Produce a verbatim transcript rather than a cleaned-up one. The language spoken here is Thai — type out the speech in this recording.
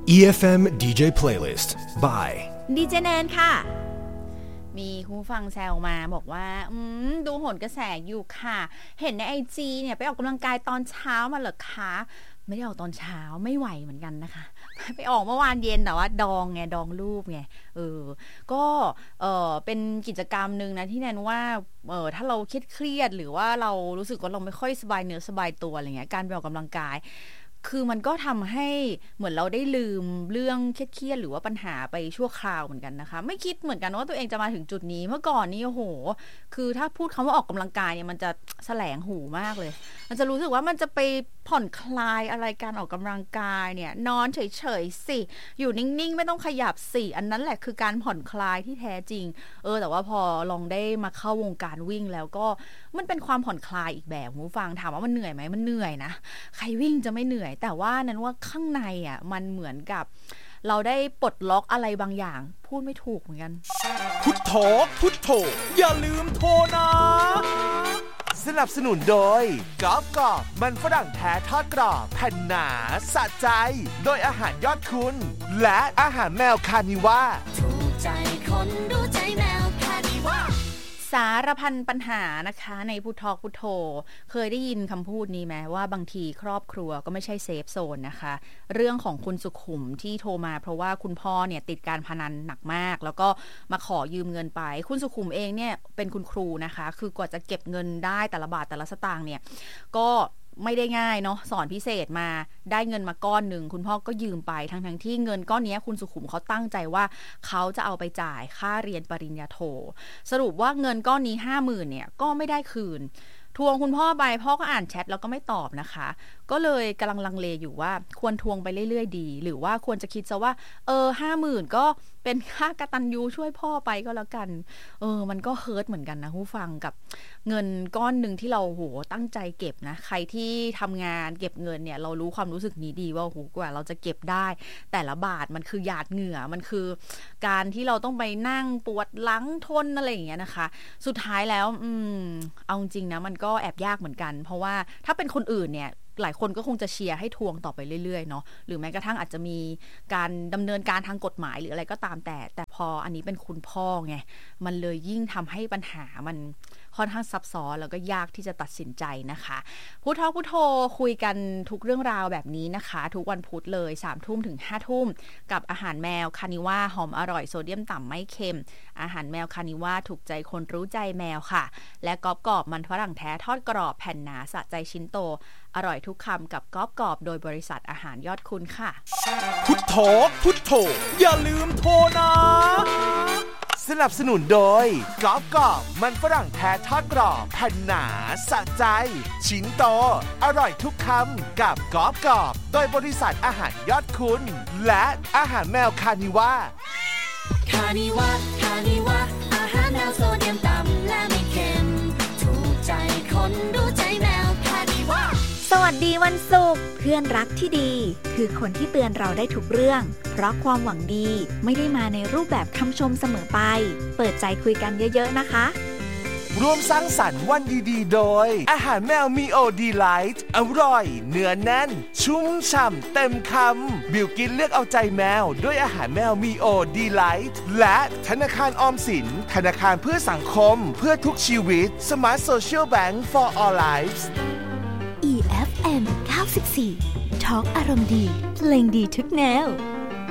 อี เอฟ เอ็ม ดี เจ Playlist by ดี เจ แนนค่ะมีคุณฟังแซวมาบอกว่าอืมดูโหนกระแสอยู่ค่ะเห็นใน ไอ จี เนี่ยไปออกกำลังกายตอนเช้ามาเหรอคะไม่ได้ออกตอนเช้าไม่ไหวเหมือนกันนะคะไปออกเมื่อวานเย็นแต่ว่าดองไงดองรูปไงเออก็เออเป็นกิจกรรมนึงนะที่แนนว่าเออถ้าเราเครียดๆหรือว่าเรารู้สึกว่าเราไม่ค่อยสบายเนื้อสบายตัวอะไรเงี้ยการไปออกกำลังกายคือมันก็ทำให้เหมือนเราได้ลืมเรื่องเครียดๆหรือว่าปัญหาไปชั่วคราวเหมือนกันนะคะไม่คิดเหมือนกันว่าตัวเองจะมาถึงจุดนี้เมื่อก่อนนี่โอ้โหคือถ้าพูดคำว่าออกกำลังกายเนี่ยมันจะแสลงหูมากเลยมันจะรู้สึกว่ามันจะไปผ่อนคลายอะไรการออกกำลังกายเนี่ยนอนเฉยๆสิอยู่นิ่งๆไม่ต้องขยับสิอันนั้นแหละคือการผ่อนคลายที่แท้จริงเออแต่ว่าพอลองได้มาเข้าวงการวิ่งแล้วก็มันเป็นความผ่อนคลายอีกแบบผู้ฟังถามว่ามันเหนื่อยไหมมันเหนื่อยนะใครวิ่งจะไม่เหนื่อยแต่ว่านั้นว่าข้างในอ่ะมันเหมือนกับเราได้ปลดล็อกอะไรบางอย่างพูดไม่ถูกเหมือนกันพุทโธพุทโธอย่าลืมโทรนะสนับสนุนโดยกอล์ฟกรอบมันฝรั่งแท้ทอดกรอบแผ่นหนาสะใจโดยอาหารยอดคุณและอาหารแมวคานิว่าถูกใจคนรู้ใจแมวคานิว่าสารพันปัญหานะคะในพุททอกพุทโธเคยได้ยินคำพูดนี้ไหมว่าบางทีครอบครัวก็ไม่ใช่เซฟโซนนะคะเรื่องของคุณสุขุมที่โทรมาเพราะว่าคุณพ่อเนี่ยติดการพนันหนักมากแล้วก็มาขอยืมเงินไปคุณสุขุมเองเนี่ยเป็นคุณครูนะคะคือกว่าจะเก็บเงินได้แต่ละบาทแต่ละสตางค์เนี่ยก็ไม่ได้ง่ายเนาะสอนพิเศษมาได้เงินมาก้อนหนึ่งคุณพ่อก็ยืมไปทั้งทั้งที่เงินก้อนนี้คุณสุขุมเขาตั้งใจว่าเขาจะเอาไปจ่ายค่าเรียนปริญญาโทสรุปว่าเงินก้อนนี้ห้าหมื่นเนี่ยก็ไม่ได้คืนทวงคุณพ่อไปพ่อก็อ่านแชทแล้วก็ไม่ตอบนะคะก็เลยกำลังลังเลอยู่ว่าควรทวงไปเรื่อยๆดีหรือว่าควรจะคิดซะว่าเออห้าหมื่นก็เป็นค่ากตัญญูช่วยพ่อไปก็แล้วกันเออมันก็เฮิร์ตเหมือนกันนะผู้ฟังกับเงินก้อนหนึ่งที่เราโหตั้งใจเก็บนะใครที่ทำงานเก็บเงินเนี่ยเรารู้ความรู้สึกนี้ดีว่าโหกว่าเราจะเก็บได้แต่ละบาทมันคือหยาดเหงื่อมันคือการที่เราต้องไปนั่งปวดหลังทนอะไรอย่างเงี้ยนะคะสุดท้ายแล้วอืมเอาจริงนะมันก็แอบยากเหมือนกันเพราะว่าถ้าเป็นคนอื่นเนี่ยหลายคนก็คงจะเชียร์ให้ทวงต่อไปเรื่อยๆเนาะหรือแม้กระทั่งอาจจะมีการดำเนินการทางกฎหมายหรืออะไรก็ตามแต่แต่พออันนี้เป็นคุณพ่อไงมันเลยยิ่งทำให้ปัญหามันค่อนข้างซับซ้อนแล้วก็ยากที่จะตัดสินใจนะคะพุทโธพุทโธคุยกันทุกเรื่องราวแบบนี้นะคะทุกวันพุธเลยสามทุ่มถึงห้าทุ่มกับอาหารแมวคานิว่าหอมอร่อยโซเดียมต่ำไม่เค็มอาหารแมวคานิว่าถูกใจคนรู้ใจแมวค่ะและกรอบกรอบมันฝรั่งแท้ทอดกรอบแผ่นหนาสะใจชิ้นโตอร่อยทุกคำกับกรอบกรอบโดยบริษัทอาหารยอดคุณค่ะพุทโธพุทโธอย่าลืมโทรนะสนับสนุนโดยกอล์ฟกรอบมันฝรั่งแท้ทอดกรอบแผ่นหนาสะใจชิ้นโตอร่อยทุกคำกับกอล์ฟกรอบโดยบริษัทอาหารยอดคุณและอาหารแมวคานิว่าคานิว่าคานิว่าอาหารแมวโซเดียมต่ำและไม่เค็มถูกใจคนรู้ใจแมวคานิว่าสวัสดีวันศุกร์เพื่อนรักที่ดีคือคนที่เตือนเราได้ทุกเรื่องเพราะความหวังดีไม่ได้มาในรูปแบบคำชมเสมอไปเปิดใจคุยกันเยอะๆนะคะร่วมสร้างสรรค์วันดีๆโดยอาหารแมวมีโอดีไลท์อร่อยเนื้อแน่นชุ่มฉ่ำเต็มคำบิวกินเลือกเอาใจแมวด้วยอาหารแมวมีโอดีไลท์และธนาคารออมสินธนาคารเพื่อสังคมเพื่อทุกชีวิต Smart Social Bank for All Lives อี เอฟ เอ็ม เก้าสิบสี่ Talk อารมณ์ดีเพลงดีทุกแนว